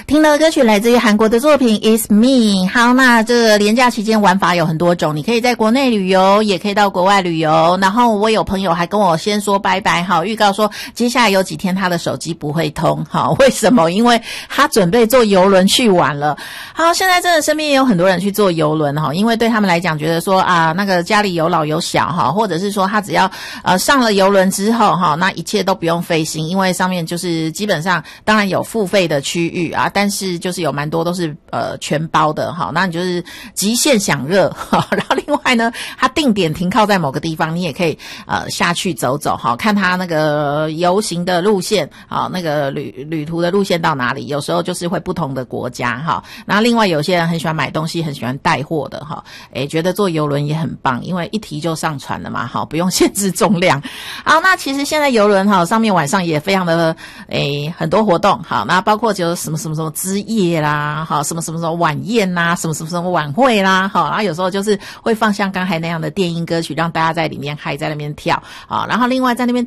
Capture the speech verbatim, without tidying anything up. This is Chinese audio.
听的歌曲来自于韩国的作品 It's Me。 好，那这个连假期间玩法有很多种，你可以在国内旅游，也可以到国外旅游。然后我有朋友还跟我先说拜拜，好，预告说接下来有几天他的手机不会通，好，为什么？因为他准备坐邮轮去玩了。好，现在真的身边也有很多人去坐邮轮哈，因为对他们来讲觉得说啊，那个家里有老有小哈，或者是说他只要呃上了邮轮之后哈，那一切都不用费心，因为上面就是基本上当然有付费的区域啊，但是就是有蛮多都是呃全包的哈，那你就是极限享热哈。然后另外呢，它定点停靠在某个地方，你也可以呃下去走走哈，看它那个游行的路线啊，那个旅旅途的路线到哪里，有时候就是会不同的国家哈。然后另外有些人很喜欢买东西，很喜欢带货的哈，诶，觉得坐邮轮也很棒，因为一提就上船了嘛，哈，不用限制重量。好，那其实现在邮轮哈上面晚上也非常的诶很多活动，好，那包括就什么什么什么之夜啦，好，什么什么什么晚宴啦，什么什么什么晚会啦，好，然后有时候就是会放像刚才那样的电音歌曲，让大家在里面嗨，在那边跳啊，然后另外在那边